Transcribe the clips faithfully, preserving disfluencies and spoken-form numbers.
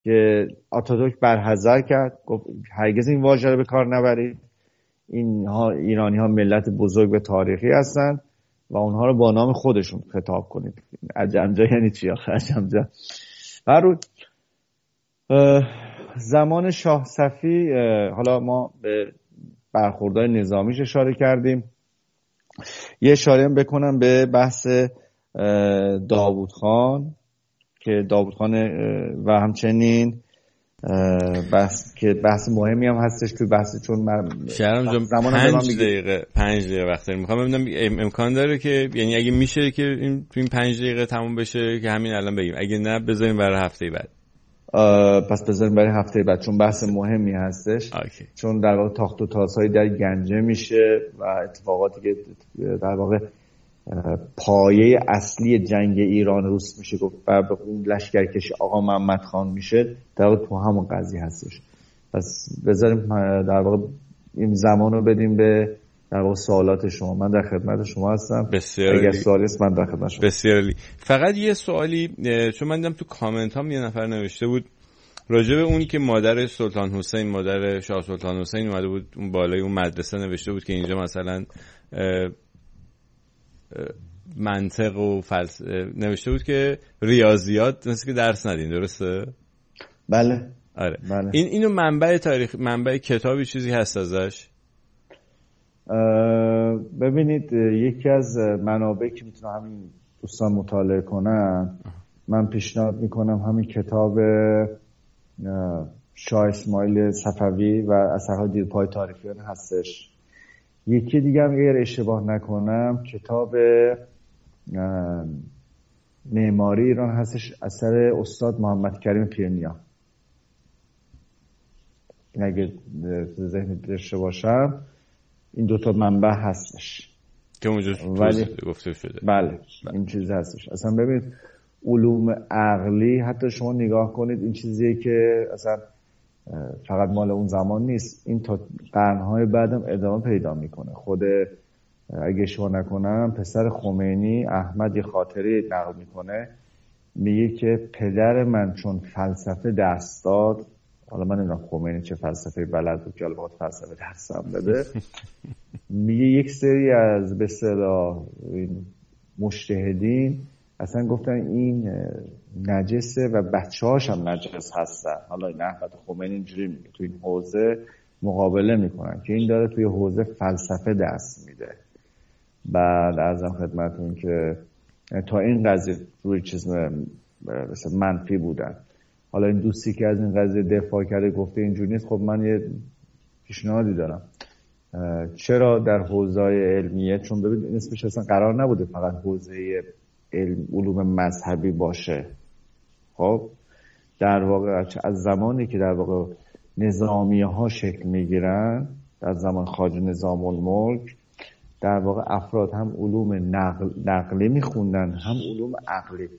که آتاتورک برحذر کرد، گفت هرگز این واژه رو به کار نبرید، اینها ایرانی ها ملت بزرگ و تاریخی هستند و اونها رو با نام خودشون خطاب کنید. عجمجا یعنی چی آخه عجمجا؟ برود زمان شاه صفی، حالا ما به برخوردهای نظامیش اشاره کردیم، یه اشاره هم بکنم به بحث داوود خان که داوود خان و همچنین بحث که بحث مهمی هم هستش توی بحث، چون من شهرام جان پنج دقیقه پنج دقیقه وقت داریم. میخوام ببینم امکان داره که یعنی اگه میشه که این تو این پنج دقیقه تموم بشه که همین الان بگیم، اگه نه بذاریم برای هفته بعد. پس بذاریم برای هفته بعد چون بحث مهمی هستش. آکی. چون در واقع تاخت و تاس‌های در گنجه میشه و اتفاقاتی که در واقع پایه اصلی جنگ ایران روس میشه گفت و به اون لشکرکشی آقا محمد خان میشه، در واقع تو همون قضیه هستش. پس بذاریم در واقع این زمان رو بدیم به در واقع سوالات شما. من در خدمت شما هستم. بسیار اگر سوالی است من در خدمت شما. بسیار عالی. فقط یه سوالی، چون من دیدم تو کامنت هم یه نفر نوشته بود راجع به اون که مادر سلطان حسین، مادر شاه سلطان حسین اومده بود اون بالای اون مدرسه نوشته بود که اینجا مثلا منطق و فلسفه نوشته بود که ریاضیات مثل که درس ندین، درسته؟ بله. آره. بله. این اینو منبع تاریخ، منبع کتابی چیزی هست ازش؟ ببینید یکی از منابعی که میتونم همین دوستان مطالعه کنن، من پیشنهاد میکنم همین کتاب شاه اسماعیل صفوی و اثرهای دیرپای تاریخیان هستش. یکی دیگه هم اگر اشتباه نکنم کتاب معماری ایران هستش، اثر استاد محمد کریم پیرنیا، اگه ذهن داشته باشم این دوتا منبع هستش که اونجا ولی... گفته شده. بله, بله این چیز هستش. اصلا ببینید علوم عقلی حتی شما نگاه کنید این چیزیه که اصلا فقط مال اون زمان نیست، این تا قرنهای بعدم ادامه پیدا میکنه. خود اگه اشتباه نکنم پسر خمینی احمد یه خاطره نقل میکنه، میگه که پدر من چون فلسفه درس داد، حالا من نمیدونم خمینی چه فلسفه بلد بود که البته فلسفه درسم بده، میگه یک سری از به اصطلاح مجتهدین اصلا گفتن این نجسه و بچه‌هاش هم نجس هستن. حالا این احمد خمینی اینجوری میگه تو این حوزه مقابله میکنن که این داره توی حوزه فلسفه دست میده. بعد ارزم خدمتتون که تا این قضیه روی چیز مثلا منفی بودن. حالا این دوستی که از این قضیه دفاع کرده گفته اینجوری نیست، خب من یه پیشنهادی دارم. چرا در حوزه‌های علمیه، چون ببینید اسمش اصلا قرار نبوده فقط حوزه علم علوم مذهبی باشه، خب در واقع از زمانی که در واقع نظامیه ها شکل میگیرن، در زمان خواجه نظام الملک، در واقع افراد هم علوم نقل، نقلی میخوندن هم علوم عقلی.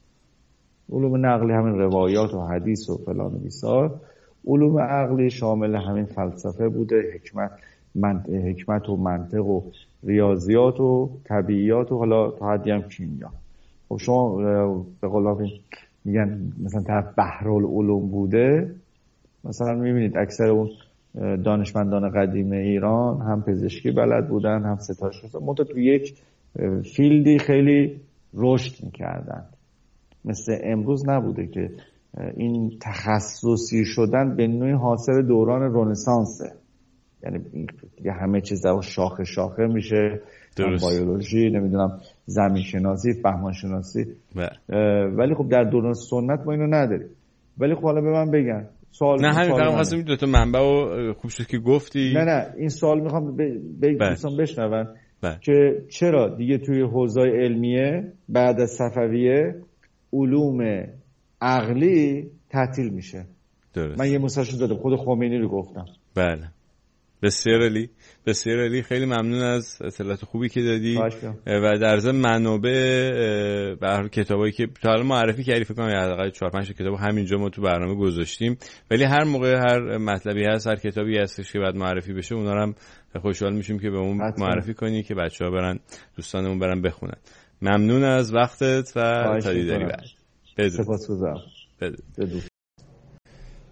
علوم نقلی همین روایات و حدیث و فلان و بیسار، علوم عقلی شامل همین فلسفه بوده، حکمت من، حکمت و منطق و ریاضیات و طبیعیات و حالا تا حدی هم کیمیا. خب شما به قول میگن مثلا طرف بحرالعلوم بوده، مثلا میبینید اکثر اون دانشمندان قدیم ایران هم پزشکی بلد بودن هم ستاره شناسی، منتها تو یک فیلدی خیلی رشد میکردن. مثل امروز نبوده که این تخصصی شدن به نوعی حاصل دوران رنسانسه، یعنی دیگه همه چیز در شاخه شاخه میشه، بیولوژی، نمیدونم زمین شناسی، فهمان شناسی، ولی خب در دوران سنت ما اینو نداریم. ولی خب حالا به من بگن سوال، نه همین فقط خواستم دو تا منبع و خوب شد که گفتی. نه نه این سوال میخوام بگم بشنون که چرا دیگه توی حوزه‌های علمیه بعد از صفویه علوم عقلی تعطیل میشه. درست. من یه مثالشو دادم، خود خمینی رو گفتم. بله بسیار عالی، بسیار عالی، خیلی ممنون از اطلاعات خوبی که دادی و در ضمن منابع به هر کتابایی که تا حالا معرفی کردی، فکر کنم حداقل چهار پنج کتاب همینجا ما تو برنامه گذاشتیم، ولی هر موقع هر مطلبی هست، هر کتابی هستش که بعد معرفی بشه، اونا رو هم خوشحال میشیم که به اون حتما معرفی کنی که بچه‌ها برن، دوستانمون برن بخونن. ممنون از وقتت و تا دیداری بعد. سپاسگزارم.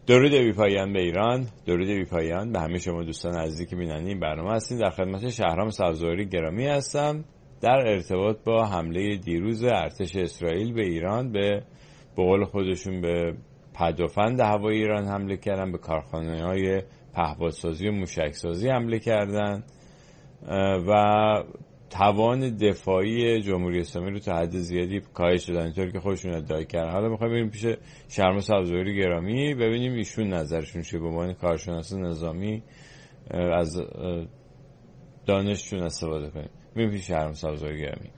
درود بی پایان به ایران، درود بی پایان به همه شما دوستان عزیزی که بیننده این برنامه هستین. در خدمت شهرام سبزواری گرامی هستم در ارتباط با حمله دیروز ارتش اسرائیل به ایران. به بقول خودشون به پدافند هوایی ایران حمله کردن، به کارخانه‌های پهپادسازی و موشکسازی حمله کردن و توان دفاعی جمهوری اسلامی رو تا حد زیادی کاهش دادن، اینطور که خودشون ادعا کردن. حالا میخوایم بریم پیش شهرام سبزواری گرامی ببینیم ایشون نظرشون چیه، به عنوان کارشناس نظامی از دانششون استفاده کنیم. بریم پیش شهرام سبزواری گرامی.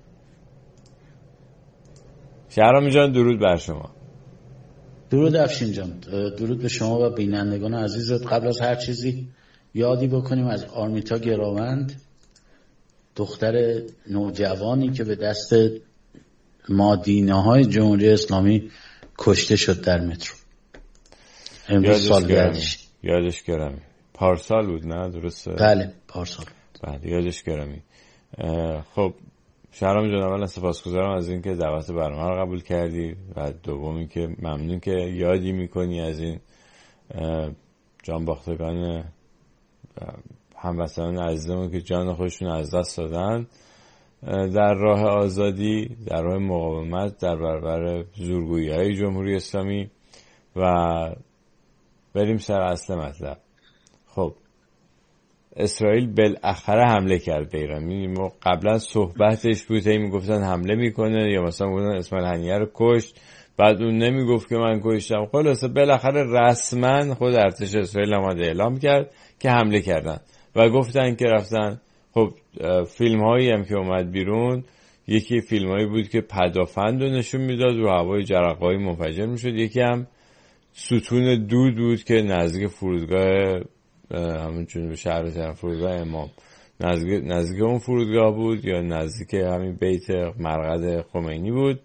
شهرام جان درود بر شما. درود افشین جان، درود به شما و بینندگان عزیزت. قبل از هر چیزی یادی بکنیم از آرمیتا گراوند، دختر نوجوانی که به دست مادینه‌های جمهوری اسلامی کشته شد در مترو. امروز سالگردش. یادش گرامی. پارسال بود نه درسته؟ بله پارسال. بله یادش گرامی. خب شهرام جان، اولا سپاسگزارم از اینکه دعوت برنامه رو قبول کردی و دومی که ممنون که یادی میکنی از این جانباختگان هموطنان عزیزمون که جان خودشون از دست دادن در راه آزادی، در راه مقاومت در برابر زورگویی‌های جمهوری اسلامی. و بریم سر اصل مطلب. خب اسرائیل بالاخره حمله کرد به ایران. ما قبلا صحبتش بود، هی میگفتن حمله میکنه یا مثلا میگفتن اسماعیل هنیه رو کشت، بعد اون نمیگفت که من کشتم. خلاصه بالاخره رسما خود ارتش اسرائیل آمده اعلام کرد که حمله کردن و گفتن که رفتن. خب فیلم هایی هم که اومد بیرون، یکی فیلم هایی بود که پدافند رو نشون میداد و هوای جرقه‌ای منفجر میشد، یکی هم ستون دود بود که نزدیک فرودگاه همون چون به شهر تهران، فرودگاه امام، نزدیک نزدیک اون فرودگاه بود یا نزدیک همین بیت مرقد خمینی بود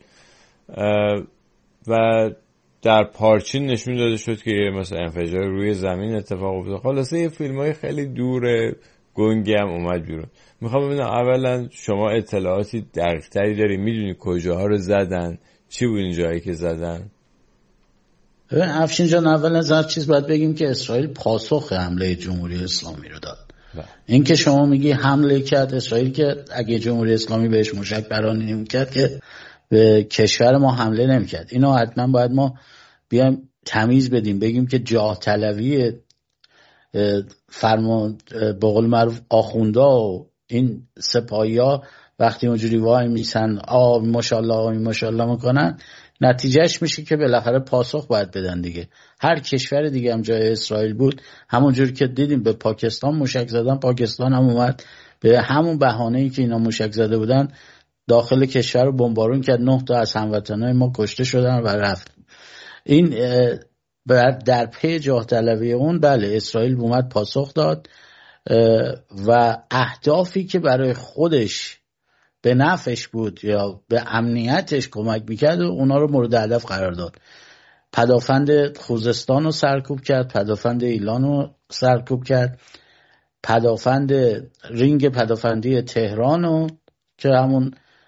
و در پارچین نشون داده شد که مثلا انفجار روی زمین اتفاق افتاد. خلاصه یه فیلمای خیلی دور گنگی هم اومد بیرون. میخوام ببینم اولا شما اطلاعاتی دقیق‌تری داری، میدونی کجاها رو زدن، چی بود این جایی که زدن؟ ببین افشین جان، اول از هر چیز باید بگیم که اسرائیل پاسخ حمله جمهوری اسلامی رو داد. این که شما میگی حمله کرد اسرائیل، که اگه جمهوری اسلامی بهش موشک برانی نمی‌کرد که به کشور ما حمله نمی‌کرد. اینو حتما باید ما بیایم تمیز بدیم، بگیم که جاه طلبی فرمان به قول معروف آخوندا و این سپاهی‌ها وقتی اونجوری وای میسن آ ماشاءالله آ ماشاءالله میکنن، نتیجهش میشه که بالاخره پاسخ باید بدن دیگه. هر کشور دیگه هم جای اسرائیل بود، همونجوری که دیدیم به پاکستان موشک زدن، پاکستان هم اومد به همون بهانه‌ای که اینا موشک زده بودن داخل کشور رو بمبارون کرد. نه تا از هموطنای ما کشته شدن و رفت. این در پی جاه طلبی اون بله اسرائیل اومد پاسخ داد و اهدافی که برای خودش به نفعش بود یا به امنیتش کمک میکرد و اونا رو مورد هدف قرار داد. پدافند خوزستان رو سرکوب کرد، پدافند ایلان رو سرکوب کرد، پدافند رینگ پدافندی تهران رو که همون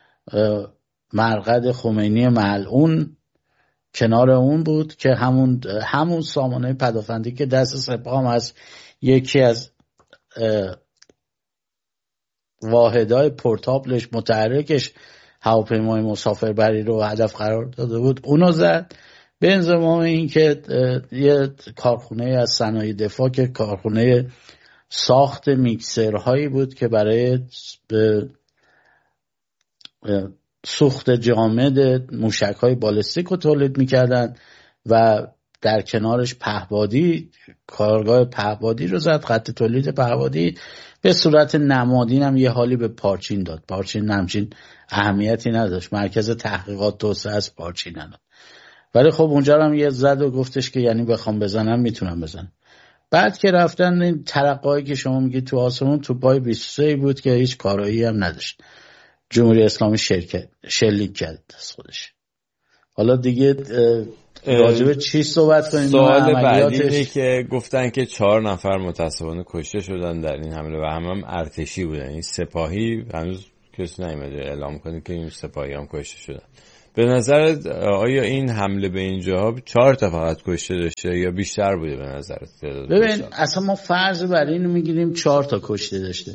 مرقد خمینی ملعون کنار اون بود که همون همون سامانه پدافندی که دست سپاه هم از یکی از واحدهای پورتابلش متحرکش هواپیمای مسافربری رو هدف قرار داده بود، اونو زد. به انضمام این که یه کارخونه از صنایع دفاع که کارخونه ساخت میکسرهایی بود که برای سوخت جامد موشک‌های بالستیک رو تولید می‌کردن و در کنارش پهپادی، کارگاه پهپادی رو زد. خط تولید پهپادی به صورت نمادین هم یه حالی به پارچین داد. پارچین همچین اهمیتی نداشت، مرکز تحقیقات توسعه از پارچین نداد، ولی خب اونجا هم یه زد و گفتش که یعنی بخوام بزنم میتونم بزنم. بعد که رفتن این ترقه‌ای که شما میگی تو آسمون، تو پای بیست و سه بود که هیچ کارایی هم نداشت. جمهوری اسلامی شرکت شلیک کرد از خودش. حالا دیگه راجبه چی صحبت کنیم؟ سوال بعدی اینه که گفتن که چهار نفر متاسفانه کشته شدن در این حمله و همه هم ارتشی بودن. این سپاهی هنوز کسی نیومده اعلام کنه که این سپاهی هم کشته شدن. به نظرت آیا این حمله به اینجا چهار تا فقط کشته داشته یا بیشتر بوده به نظرت؟ ببین اصلا ما فرض بر اینو میگیریم چهار تا کشته داشته.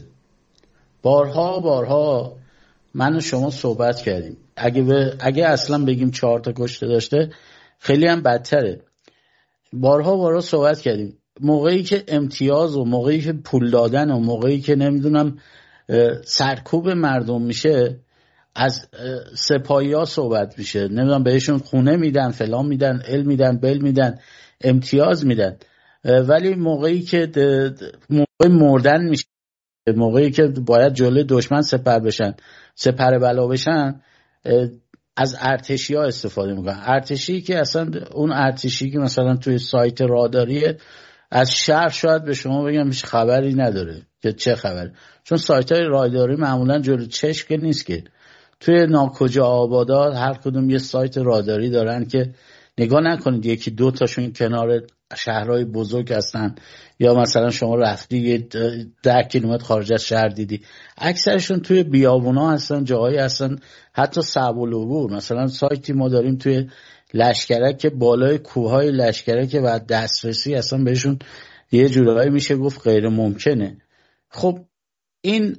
بارها بارها من و شما صحبت کردیم، اگه به اگه اصلا بگیم چهار تا کشته داشته خیلی هم بدتره. بارها بارها صحبت کردیم موقعی که امتیاز و موقعی که پول دادن و موقعی که نمیدونم سرکوب مردم میشه از سپاهی ها صحبت میشه، نمیدونم بهشون خونه میدن، فلان میدن، ال میدن، بل میدن، امتیاز میدن. ولی موقعی که موقع مردن میشه، موقعی که باید جلوی دشمن سپر بشن، سپر بلا بشن، از ارتشی ها استفاده میکنن. ارتشی که اصلا اون ارتشی که مثلا توی سایت راداریه از شهر شاید به شما بگم هیچ خبری نداره که چه خبره، چون سایت های راداری معمولا جلو چشم که نیست که. توی ناکجا آبادات هر کدوم یه سایت راداری دارن که نگاه نکنید یکی دو تاشون کنار شهرهای بزرگ هستن یا مثلا شما رفتی یه ده کیلومتر خارج از شهر دیدی، اکثرشون توی بیابونا هستن، جاهایی هستن حتی صعب العبور. مثلا سایتی ما داریم توی لشکرک که بالای کوههای لشکرک و دسترسی اصلا بهشون یه جورایی میشه گفت غیر ممکنه. خب این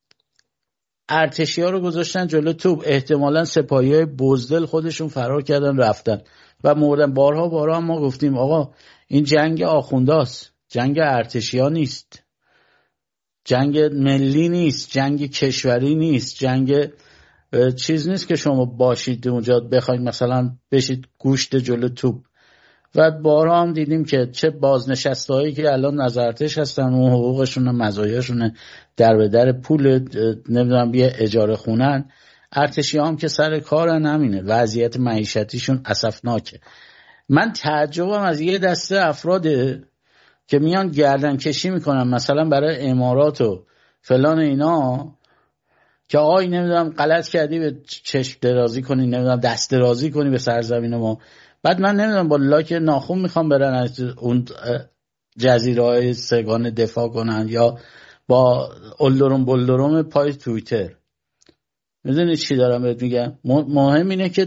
ارتشی ها رو گذاشتن جلو توپ، احتمالاً سپاهی های بزدل خودشون فرار کردن رفتن و مردن. بارها بارها ما گفتیم آقا این جنگ آخونداست، جنگ ارتشی ها نیست، جنگ ملی نیست، جنگ کشوری نیست، جنگ چیز نیست که شما باشید اونجا بخواید مثلا بشید گوشت جلو توپ. و بارها هم دیدیم که چه بازنشسته هایی که الان نظارتش هستن اون حقوقشون و مزایاشون در به در پول نمیدونم بیا اجاره خونن، ارتشی هم که سر کارن همینه، وضعیت معیشتیشون اسفناکه. من تعجبم از یه دسته افراده که میان گردن کشی میکنن مثلا برای امارات و فلان اینا که آقای نمیدونم غلط کردی به چشم درازی کنی، نمیدونم دست درازی کنی به سرزمین ما، بعد من نمیدونم با لاک ناخون میخوام برن از اون جزیره های سگان دفاع کنن یا با اولدروم بولدروم پای توییتر. میدونی چی دارم بهت میگم؟ مهم اینه که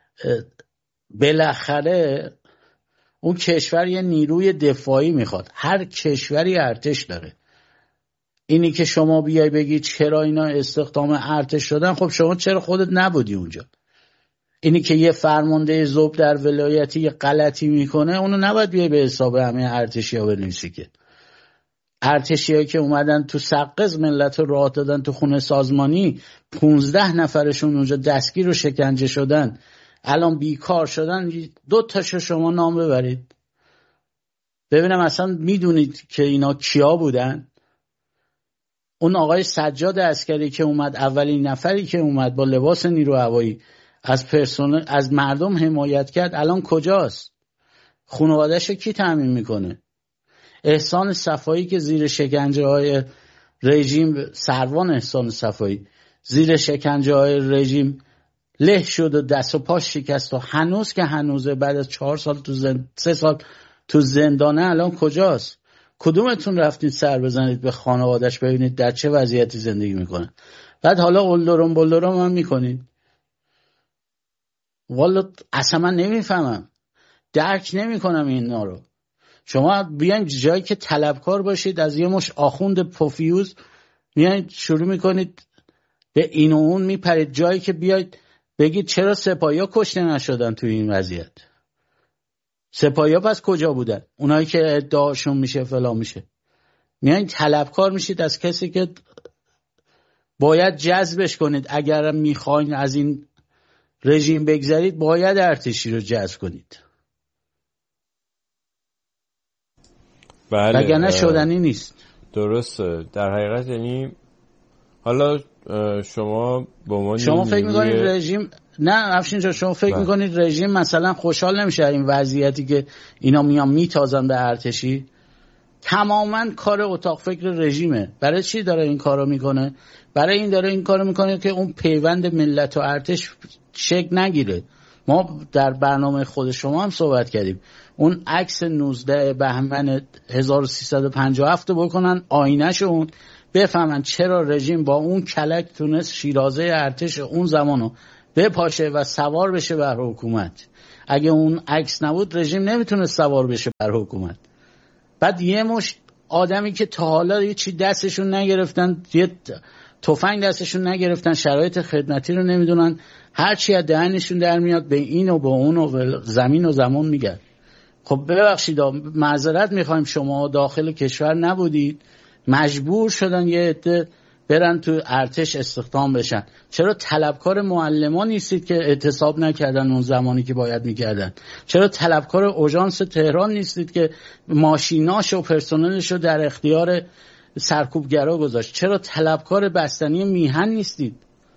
بالاخره اون کشور یه نیروی دفاعی میخواد. هر کشوری ارتش داره. اینی که شما بیای بگی چرا اینا استخدام ارتش شدن، خب شما چرا خودت نبودی اونجا؟ اینی که یه فرمانده ذوب در ولایتی یه غلطی میکنه اونو نباید بیای به حساب همه ارتشی ها بنویسی که. ارتشی هایی که اومدن تو سقز ملت رو راه دادن تو خونه سازمانی، پونزده نفرشون اونجا دستگیر و شکنجه شدن، الان بیکار شدن، دو تاشو شما نام ببرید ببینم اصلا میدونید که اینا کیا بودن؟ اون آقای سجاد عسکری که اومد، اولین نفری که اومد با لباس نیرو هوایی از پرسنل از مردم حمایت کرد، الان کجاست؟ خانواده‌اش کی تامین میکنه؟ احسان صفایی که زیر شکنجه های رژیم، سروان احسان صفایی زیر شکنجه های رژیم له شد و دست و پاش شکست و هنوز که هنوزه بعد از چهار سال تو زند... سه سال تو زندانه، الان کجاست؟ کدومتون رفتید سر بزنید به خانواده‌اش ببینید در چه وضعیتی زندگی میکنه؟ بعد حالا اولدروم بولدروم هم میکنید. والا اصلا من نمیفهمم، درک نمیکنم اینا رو. شما بیاین جایی که طلبکار باشید از یه مش آخوند پوفیوز میایید شروع میکنید به این و اون میپرید، جایی که بیاید بگید چرا سپاهیا کشته نشدن توی این وضعیت؟ سپاهیا پس کجا بودن؟ اونایی که ادعاشون میشه فلان میشه. میایید طلبکار میشید از کسی که باید جذبش کنید. اگر میخواین از این رژیم بگذارید باید ارتشی رو جذب کنید. بله، وگرنه شدنی نیست. درسته. در حقیقت یعنی حالا شما با ما شما فکر میکنید رژیم نه افشین جان شما فکر میکنید رژیم مثلا خوشحال نمیشه این وضعیتی که اینا میان میتازن به ارتشی؟ تماما کار اتاق فکر رژیمه. برای چی داره این کارو میکنه؟ برای این داره این کارو میکنه که اون پیوند ملت و ارتش شکل نگیره. ما در برنامه خود شما هم صحبت کردیم، اون عکس نوزده بهمن هزار و سیصد و پنجاه و هفت بکنن آینه‌شون، بفهمن چرا رژیم با اون کلک تونست شیرازه ارتش اون زمانو بپاشه و سوار بشه بر حکومت. اگه اون عکس نبود رژیم نمیتونه سوار بشه بر حکومت. بعد یه مش آدمی که تا حالا یه چی دستشون نگرفتن، یه تفنگ دستشون نگرفتن، شرایط خدمتی رو نمیدونن، هر چی از دهنشون در میاد به این و به اون و زمین و زمان میگن. خب ببخشید معذرت میخوایم، شما داخل کشور نبودید، مجبور شدن یه عده برن تو ارتش استخدام بشن. چرا طلبکار معلمان نیستید که اعتصاب نکردن اون زمانی که باید میکردن؟ چرا طلبکار اورژانس تهران نیستید که ماشیناش و پرسنلش رو در اختیار سرکوبگرا گذاشت؟ چرا طلبکار بستنی میهن نیستید؟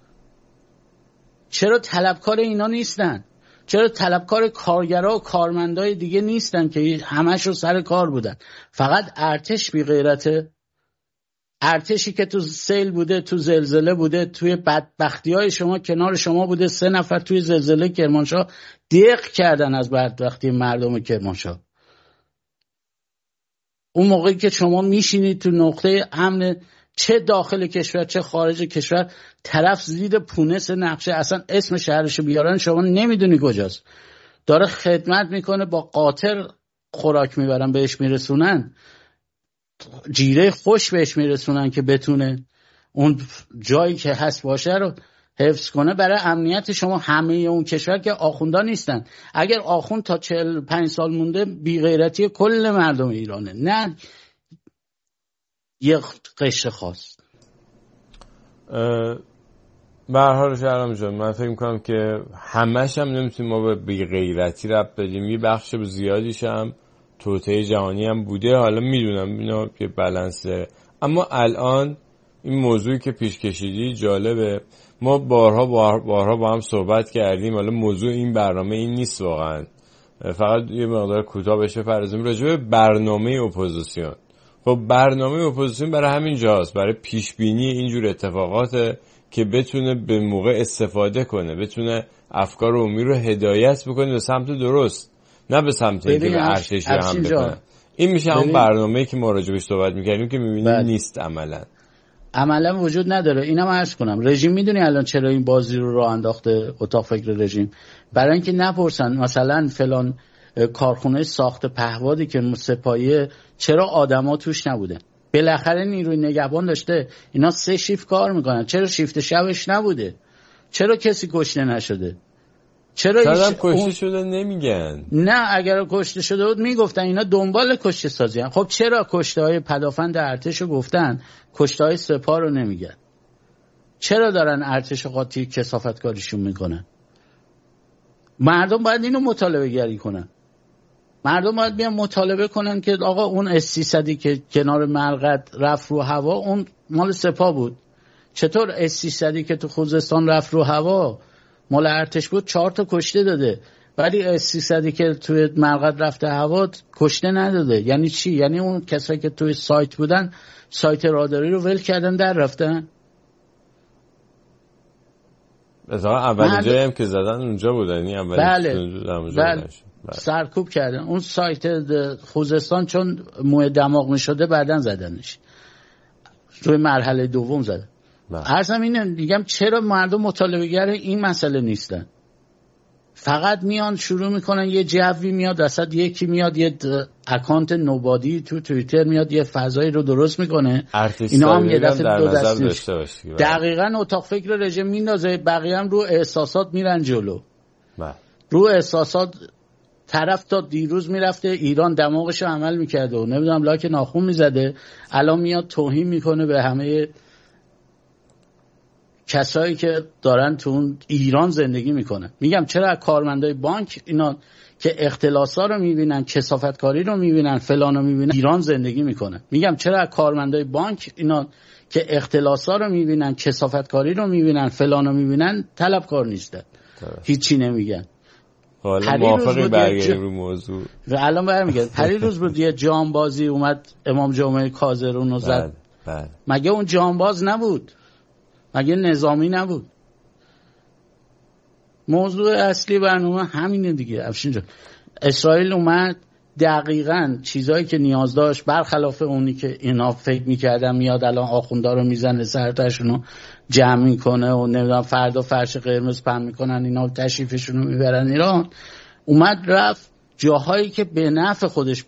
چرا طلبکار اینا نیستن؟ چرا طلبکار کارگرا و کارمندای دیگه نیستن که همش رو سر کار بودن؟ فقط ارتش بی غیرته؟ ارتشی که تو سیل بوده، تو زلزله بوده، توی بدبختی‌های شما کنار شما بوده. سه نفر توی زلزله کرمانشاه دق کردن از بدبختی مردم کرمانشاه. اون موقعی که شما میشینید تو نقطه امن، چه داخل کشور چه خارج کشور، طرف زیر پونس نقشه، اصلا اسم شهرشو بیارن شما نمیدونی کجاست، داره خدمت میکنه، با قاطر خوراک میبرن بهش میرسونن، جیره خوش بهش میرسونن که بتونه اون جایی که هست باشه رو حفظ کنه برای امنیت شما. همه اون کشور که آخوندا نیستن. اگر آخوند تا چهل پنج سال مونده بی غیرتی کل مردم ایرانه، نه یه قشر خاص. به هر حال شهرام جان، من فکر میکنم که همش هم نمیتونیم ما به بی غیرتی رب بدیم. یه بخش زیادیش هم توطئه جهانی هم بوده. حالا میدونم اینا که بلنسه، اما الان این موضوعی که پیش کشیدی جالبه. ما بارها بار بارها با هم صحبت کردیم. حالا موضوع این برنامه این نیست واقعا، فقط یه مقدار کوتاه بشه فرضیم راجع به برنامه اپوزیسیون. خب برنامه اپوزیسیون برای همین جاست، برای پیش بینی اینجور اتفاقات که بتونه به موقع استفاده کنه، بتونه افکار عمومی رو هدایت بکنه به سمت درست، نه به سمت اینکه به ارتشی هم بکنه. این میشه همون برنامه‌ای که ما راجعش صحبت می‌کردیم که می‌بینیم نیست، عملاً عملاً وجود نداره. اینم عرض کنم، رژیم میدونی الان چرا این بازی رو راه انداخته اتاق فکر رژیم؟ برای اینکه نپرسن مثلا فلان کارخونه ساخت پهپادی که سپاهیه چرا آدما توش نبوده؟ بالاخره نیروی نگهبان داشته، اینا سه شیفت کار میکنن، چرا شیفت شبش نبوده؟ چرا کسی کشته نشده؟ چرا ایش... کشته اون... شده نمیگن؟ نه اگر کشته شده بود میگفتن اینا دنبال کشته سازی هن. خب چرا کشته های پدافند ارتش رو گفتن، کشته های سپاه رو نمیگن؟ چرا دارن ارتش قاطی کثافت کاریشون میکنن؟ مردم باید اینو مطالبه گری کنن. مردم باید بیان مطالبه کنن که آقا اون اس سیصد که کنار مرقد رفت رو هوا اون مال سپاه بود. چطور اس سیصد که تو خوزستان رفت رو هوا مال ارتش بود چهار تا کشته داده، ولی اس سیصد که توی مرقد رفته هوا کشته نداده؟ یعنی چی؟ یعنی اون کسایی که توی سایت بودن سایت راداری رو ول کردن در رفتن؟ مثلا اولین جایی هم که زدن اونجا بودن، یعنی اولین بله. اونجا بله. بله. سرکوب کردن اون سایت خوزستان، چون موی دماغ می شده بعدن زدنش، توی مرحله دوم زدن. عرضم اینه میگم چرا مردم مطالبه گر این مسئله نیستن؟ فقط میان شروع میکنن، یه جوی میاد وسط، یکی میاد یه اکانت نوبادی تو توییتر میاد یه فضایی رو درست میکنه، اینا هم یه دفعه دو دست دقیقاً اتاق فکر رژیم میندازه، بقیه هم رو احساسات میرن جلو. با. رو احساسات طرف تا دیروز میرفته ایران دماغش رو عمل میکرده و نمیدونم لاک ناخون میزده، الان میاد توهین میکنه به همه کسایی که دارن تو اون ایران زندگی میکنن. میگم چرا کارمندای بانک اینا که اختلاسا رو میبینن، کثافتکاری رو میبینن، فلان رو میبینن، ایران زندگی میکنن؟ میگم چرا کارمندای بانک اینا که اختلاسا رو میبینن، کثافتکاری رو میبینن، فلان رو میبینن، طلبکار نیستن، هیچی نمیگن. حالا موافقی برگردیم رو موضوع و الان برمیگردیم. پری روز بود یه جانبازی اومد امام جمعه کازرون رو زد. بله. مگه اون جانباز نبود؟ مگه نظامی نبود؟ موضوع اصلی برنامه همینه دیگه. افشین جان، اسرائیل اومد دقیقاً چیزایی که نیاز داشت، برخلاف اونی که اینا فکر میکردن میاد الان آخوندا رو میزنه سرتاشونو جمع میکنه و نمیدونم فردا فرش قرمز پهن میکنن اینا تشریفشونو میبرن ایران، اومد رفت جاهایی که به نفع خودش